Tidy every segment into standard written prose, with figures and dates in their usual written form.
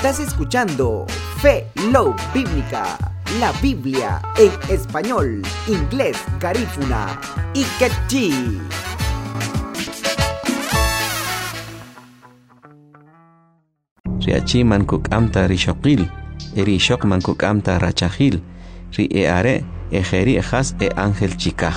Estás escuchando Fe Love Bíblica, la Biblia en español, inglés, garífuna y quechí. Riachi mankuk amta rishokil, erishok mankuk amta rachahil, ri eare ejeri ejas e ángel chikaj.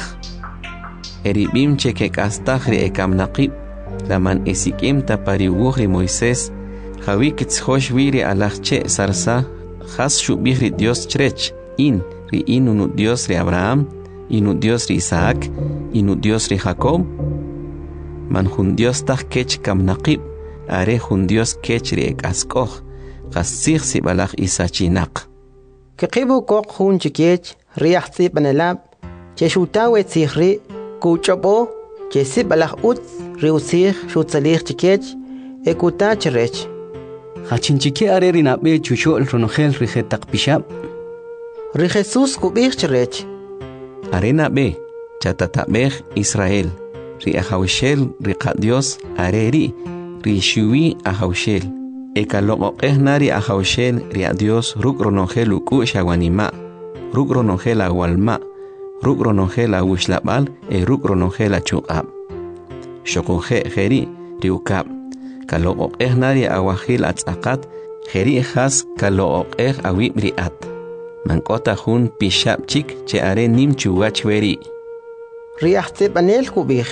Eribim chekek astaj ri ekamnaqib, laman esikim tapariwuj Moisés, Javik Hoshviri alachche sarsa, has shubihri Dios chrech, ri inu Dios ri Abraham, inu Dios ri Isaac, inu Dios ri Jacob. Man hun Dios taj kech kamnaqib, are hun Dios kech ri ekaskoj, qasig sibalaj isachinak. Kiqibu kok hun chikech, riahzi panelab, cheshutawe tzihri, kuchopo, chesibalaj ut, riusig shutzalig chikech, ekuta cherech. Hachinchike are rinabe chucho el ronogel rijetak pishab. Ri Jesús kubich cherech. Arena be, chatatabej Israel, ri ahawshel ri Dios areri, ri shuwi ahawshel. Ekaloqoqej nari ahawshel ri Dios ruk ronogel uku shawanima, ruk ronogel awalma, ruk ronogel awushlabal ruk ronogel achuqab. Shokoje jeri ri ukab. Kaloqoqej nari awahil atzaqat, jeri has kaloqoqej awib riat. Mankota hun pishab chik che are nim chuwach weri. Riahzi panel kubich.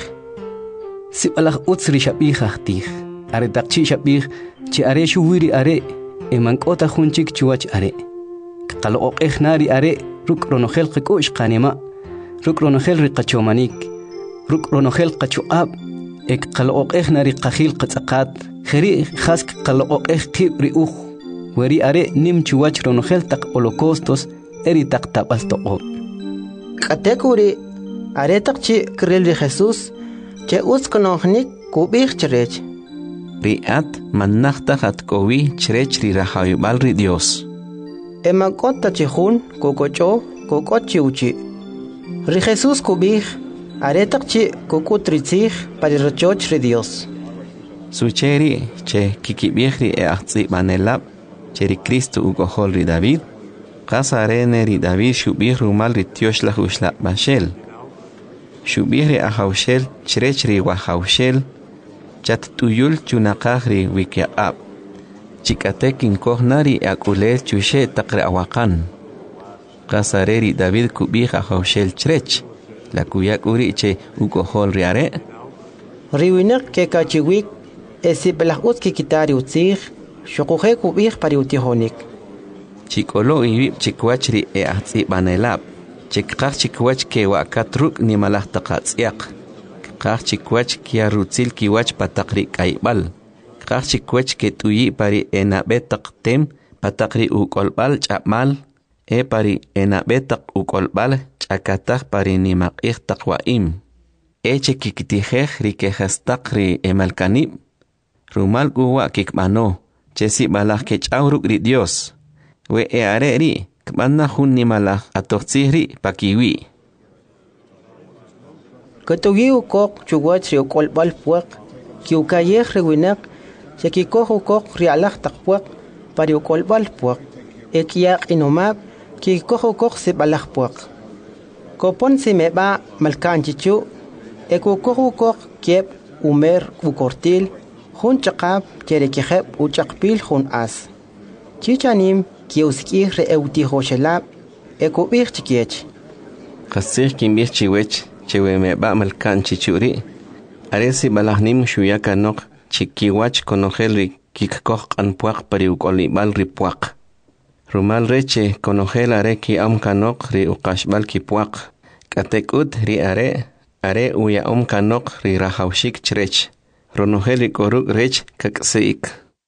Sibalaj utz rishabij ahtij. Are takchi shabij che are shuwiri are. Mankota hun chik chuwach are. Kaloqoqej nari are ruk ronogel qikush qanima. Ruk ronogel riqachomanik. Ruk ronogel qachuab. Kaloqoqej nari qajil qatzaqat. Jeri has kaloqoqej qib riuj. Weri are nim chuwach ronogel tak holocaustos eri tak tabal toqob. Katekuri are takchi kril ri Jesús che uz konojnik kubich cherech. Riat mannachta atkowi cherech ri rahayubal ri Dios. Emakota chihun kokocho kokochi uchi. Ri Jesús kubich are takchi kokutritzig parirchoch ri Dios. Sucheri che kikibihri ahtzi manelab cheri Cristo ugohol ri David, qasarene ri David shubih rumal ri tioshla ushla bashel. Shubih ri ahawshel cherech ri wahawshel, chat tuyul chunaqaj ri wikiab. Chikatek inkohnari akulel chushe taqre awakan. Qasare ri David kubih ahawshel cherech, la kuyak uri che ugohol ri are. Riwinek ke kachiwik esibelaj utki kitari utzig, shokuje kubich pariutihonik. Chikolo ibib chikwach ri ahtzi banelab. Chikqaj chikwach ke wakatruk ni malaj taqatzyak. Qaj chikwach kia rutzil kiwach pataqri kaibal. Qaj chikwach ke tuyi pari enabetaq tem pataqri ukolbal chapmal. Pari enabetaq ukolbal chakataj pari ni maqij taqwaim. Eche kikitijej ri kejastaq ri emalkanib. Rumal guwa kikmano. Chesi balaj ke chauruk ri Dios. We are ri, kmanna hun ni malaj atoxihri pakiwi. Katugi ukok chuwach ri ukolbal puak, ki ukayej rewinak, chekikoh ukok ri alaj takpuak, pari ukolbal puak. Ekiyak inomab, ki koh ukok si balaj puak. Kopon si meba malkanchichu, ekukoh ukok kiep umer ukortil, hun chaqab cherekijeb uchaqpil hun as. Chichanim kiuskih re eutihoshelab ekubich chikiech. Qasig kimbih chiwech chewe meba malkan chichuri. Aresi balahnim shuyakanok chikiwach konogel ri kikkoh qanpuaq pari ukolibal ri puaq. Rumal reche konogel are ki amkanok ri uqashbal ki puaq. Katekut ri are uya kanok ri rahawshik cherech. Ronogel koruk rech kakseik.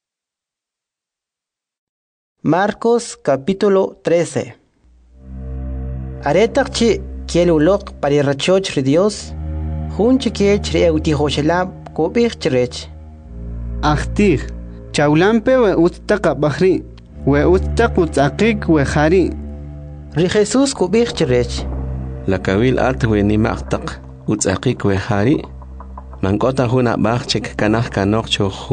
Marcos capítulo 13. Aretakchi kielulok parirrachoch ri Dios, hun chikiech ri eutihoshelab kubich cherech. Ahtij, chaulampe we ustaqa bahri, we ustaq utzaqik we jari. Ri Jesús kubich cherech. La kabil at we ni maqtaq utzaqik we jari. Mankota huna bach chek kanah kanok cho